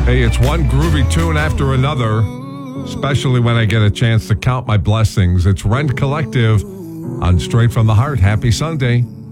Hey, it's one groovy tune after another, especially when I get a chance to count my blessings. It's Rent Collective on Straight from the Heart. Happy Sunday.